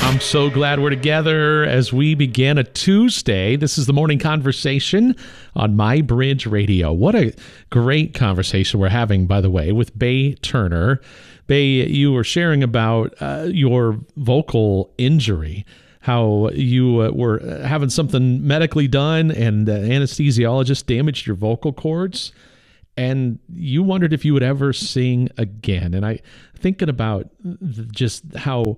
I'm so glad we're together as we begin a Tuesday. This is the morning conversation on My Bridge Radio. What a great conversation we're having, by the way, with Bay Turner. Bay, you were sharing about your vocal injury, how you were having something medically done and anesthesiologist damaged your vocal cords. And you wondered if you would ever sing again. And I thinking about just how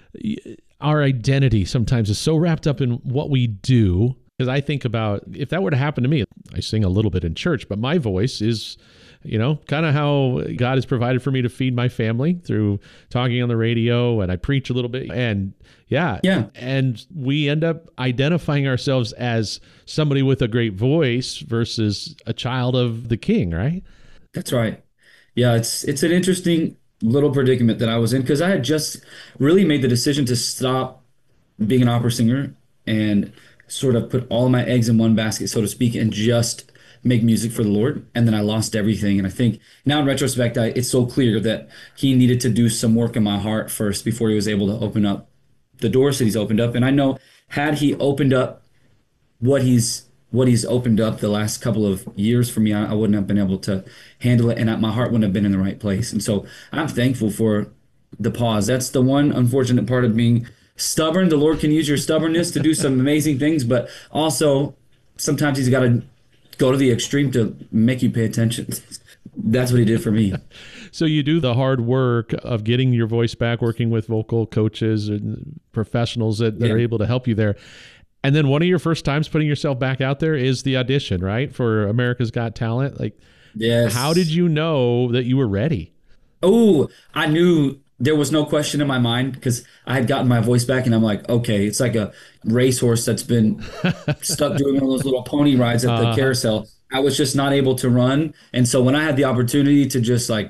our identity sometimes is so wrapped up in what we do. Because I think about if that were to happen to me, I sing a little bit in church, but my voice is, kind of how God has provided for me to feed my family through talking on the radio, and I preach a little bit. And yeah. And we end up identifying ourselves as somebody with a great voice versus a child of the King, right? That's right. Yeah, it's an interesting little predicament that I was in because I had just really made the decision to stop being an opera singer and sort of put all my eggs in one basket, so to speak, and just make music for the Lord. And then I lost everything. And I think now in retrospect, it's so clear that he needed to do some work in my heart first before he was able to open up the doors that he's opened up. And I know had he opened up what he's opened up the last couple of years for me, I wouldn't have been able to handle it, and my heart wouldn't have been in the right place. And so I'm thankful for the pause. That's the one unfortunate part of being stubborn. The Lord can use your stubbornness to do some amazing things, but also sometimes he's got to go to the extreme to make you pay attention. That's what he did for me. So you do the hard work of getting your voice back, working with vocal coaches and professionals that are able to help you there. And then one of your first times putting yourself back out there is the audition, right? For America's Got Talent. Yes. How did you know that you were ready? Oh, I knew there was no question in my mind because I had gotten my voice back, and I'm like, okay, it's like a racehorse that's been stuck doing one of those little pony rides at the carousel. I was just not able to run. And so when I had the opportunity to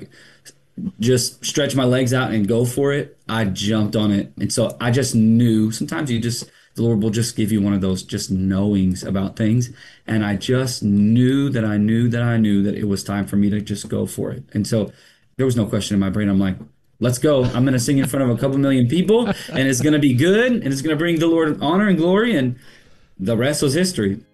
just stretch my legs out and go for it, I jumped on it. And so I just knew sometimes the Lord will just give you one of those just knowings about things. And I just knew that I knew that I knew that it was time for me to just go for it. And so there was no question in my brain. I'm like, let's go. I'm going to sing in front of a couple million people, and it's going to be good, and it's going to bring the Lord honor and glory. And the rest was history.